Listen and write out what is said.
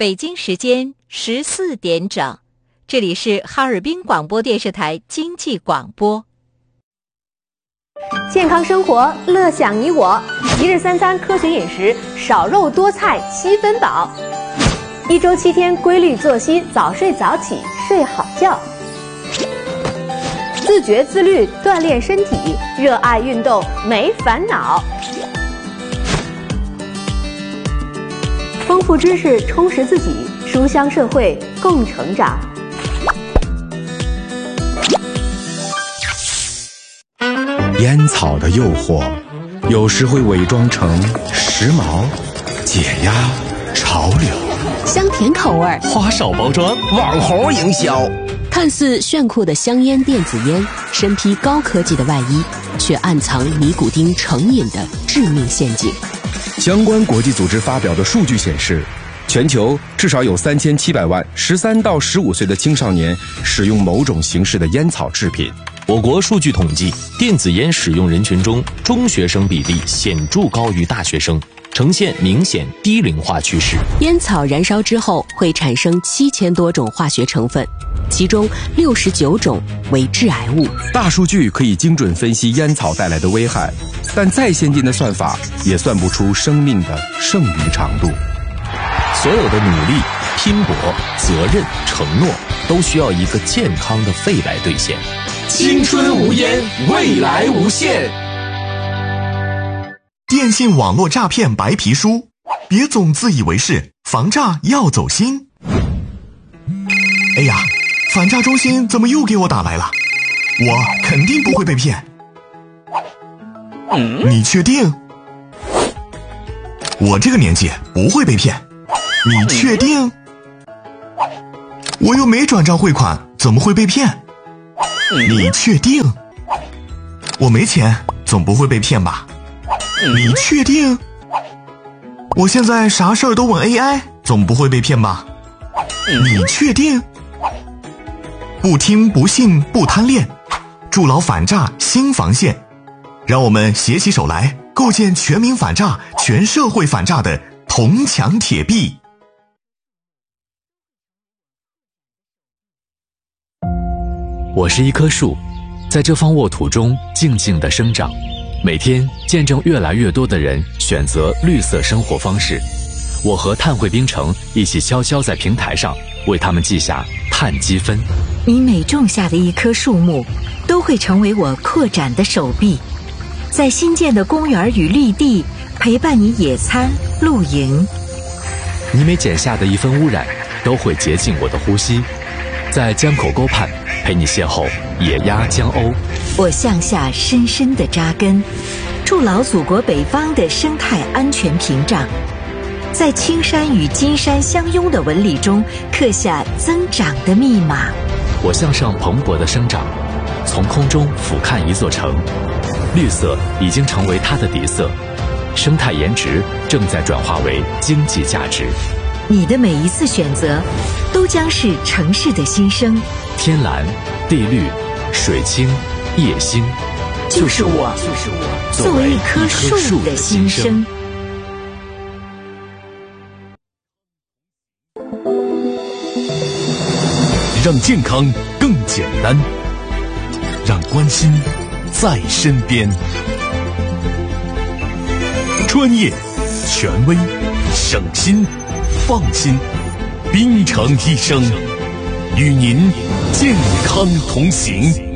北京时间14点整，这里是哈尔滨广播电视台经济广播。 健康生活，乐享你我。一日三餐科学饮食，少肉多菜7分饱。1周7天规律作息，早睡早起，睡好觉。自觉自律锻炼身体，热爱运动没烦恼。丰富知识充实自己，书香社会共成长。 烟草的诱惑，有时会伪装成时髦、解压、潮流， 香甜口味， 花哨包装，网红营销。 看似炫酷的香烟电子烟，身披高科技的外衣，却暗藏尼古丁成瘾的致命陷阱。 相关国际组织发表的数据显示，全球至少有3700万13到15岁的青少年使用某种形式的烟草制品。 我国数据统计，电子烟使用人群中，中学生比例显著高于大学生，呈现明显低龄化趋势。 烟草燃烧之后会产生7000多种化学成分，其中69种为致癌物。 大数据可以精准分析烟草带来的危害，但再先进的算法也算不出生命的剩余长度。 所有的努力、拼搏、责任、承诺，都需要一个健康的肺来兑现。 青春无烟，未来无限。 电信网络诈骗白皮书，别总自以为是，防诈要走心。哎呀，反诈中心怎么又给我打来了？我肯定不会被骗。你确定？我这个年纪不会被骗。你确定？我又没转账汇款，怎么会被骗？你确定？我没钱，总不会被骗吧？你确定？我现在啥事儿都问 AI， 总不会被骗吧？你确定？不听不信不贪恋，筑牢反诈新防线，让我们携起手来，构建全民反诈、全社会反诈的铜墙铁壁。 我是一棵树，在这方沃土中静静地生长，每天见证越来越多的人选择绿色生活方式。我和碳汇冰城一起悄悄在平台上为他们记下碳积分。 你每种下的一棵树木，都会成为我扩展的手臂，在新建的公园与绿地陪伴你野餐露营。 你每剪下的一分污染，都会洁净我的呼吸，在江口沟畔陪你邂逅野鸭江鸥。 我向下深深地扎根，筑牢祖国北方的生态安全屏障，在青山与金山相拥的纹理中刻下增长的密码。 我向上蓬勃的生长，从空中俯瞰一座城，绿色已经成为它的底色，生态颜值正在转化为经济价值。 你的每一次选择，都将是城市的新生。 天蓝、地绿、水清、夜星， 就是我作为一棵树的新生。 让健康更简单，让关心在身边。专业、权威、省心、放心，冰城医生与您健康同行。